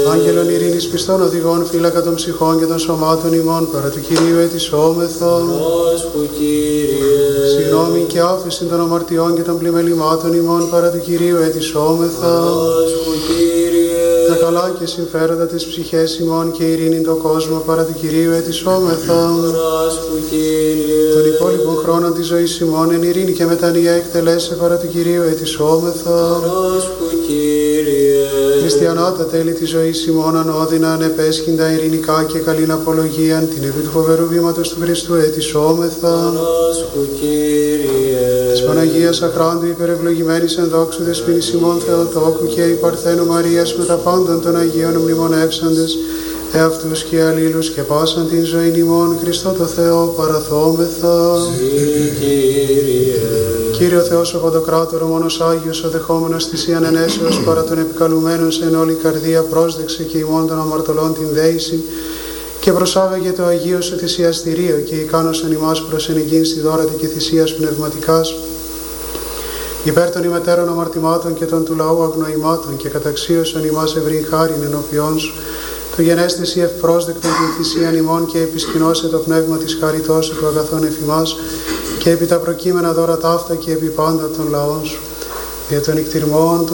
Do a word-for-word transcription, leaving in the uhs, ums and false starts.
Άγγελον ειρήνης πιστών οδηγών, φύλακα των ψυχών και των σωμάτων ημών, παρά του Κυρίου ετισόμεθα. Πρόσχου, Κύριε. Συγγνώμη και άφεση των αμαρτιών και των πλημελημάτων ημών, παρά του Κυρίου ετισόμεθα. Πρόσχου, Κύριε. Τα καλά και συμφέροντα της ψυχές ημών και ειρήνη το κόσμο, παρά του Κυρίου ετισόμεθα. Πρόσχου, Κύριε. Τον υπόλοιπον χρόνο της ζωής ημών εν ειρήνη και μετανία εκτελέσε, παρά του Κυρίου ετισόμεθα. Πρόσχου, Κύριε. Χριστιανά τα τέλη της ζωής ημών ανώδυνα ανεπέσχυντα ειρηνικά και καλήν απολογίαν την επί του φοβερού βήματος του Χριστού ετισόμεθα. Πρόσχου, Κύριε. Της Παναγίας Αχράντου υπερευλογημένης εν δόξου δεσποίνης ημών Θεοτόκου και η Παρθένου Μαρίας με τα πάντων των Αγίων μνημονεύσαντες εαυτούς και αλλήλους και πάσαν την ζωή ημών Χριστό το Θεό παραθόμεθα. Κύριε. Κύριε ο Θεός ο Παντοκράτορο, μόνος Άγιος, ο δεχόμενος θυσίαν ενέσεως παρά των επικαλουμένων σε εν όλη καρδία πρόσδεξε και ημών των αμαρτωλών την δέηση και προσάγαγε το Αγίο σου θυσιαστηρίο και ικάνωσαν ημάς προς ενηγήν στη δόρατη και θυσίας πνευματικάς υπέρ των ημετέρων αμαρτημάτων και των του λαού αγνοημάτων και καταξίωσαν ημάς ευρύν χάριν ενώπιόν σου το γενέστηση ευπρόσδεκτον την θυσίαν ημών και επισκηνώσε το πνεύμα της χαριτός του αγαθών εφημάς και επί τα προκείμενα δώρα ταύτα και επί πάντα των λαών σου. Δια των εκτιρμών